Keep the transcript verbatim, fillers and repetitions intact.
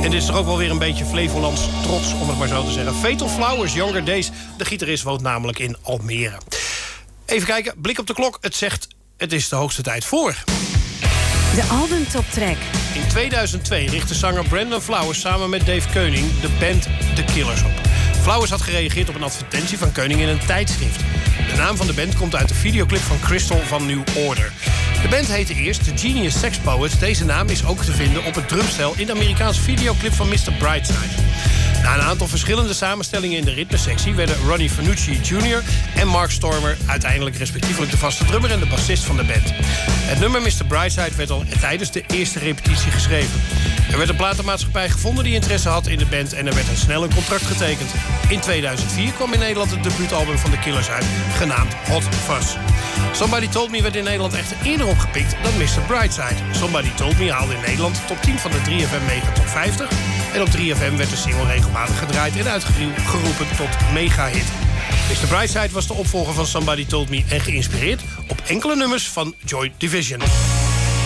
En dit is toch ook wel weer een beetje Flevolands trots, om het maar zo te zeggen. Fatal Flowers, Younger Days. De gitarist woont namelijk in Almere. Even kijken, blik op de klok. Het zegt, het is de hoogste tijd voor... De albumtoptrack. In tweeduizend twee richtte zanger Brandon Flowers samen met Dave Keuning de band The Killers op. Flowers had gereageerd op een advertentie van Keuning in een tijdschrift. De naam van de band komt uit de videoclip van Crystal van New Order. De band heette eerst The Genius Sex Poets. Deze naam is ook te vinden op het drumstel in de Amerikaanse videoclip van mister Brightside. Na een aantal verschillende samenstellingen in de ritmesectie werden Ronnie Fanucci junior en Mark Stormer uiteindelijk respectievelijk de vaste drummer en de bassist van de band. Het nummer mister Brightside werd al tijdens de eerste repetitie geschreven. Er werd een platenmaatschappij gevonden die interesse had in de band en er werd een snel een contract getekend. In tweeduizend vier kwam in Nederland het debuutalbum van de Killers uit, genaamd Hot Fuzz. Somebody Told Me werd in Nederland echter eerder opgepikt dan mister Brightside. Somebody Told Me haalde in Nederland de top tien van de drie F M Mega Top vijftig. En op drie F M werd de single regelmatig gedraaid en uitgeroepen tot mega-hit. mister Brightside was de opvolger van Somebody Told Me en geïnspireerd op enkele nummers van Joy Division.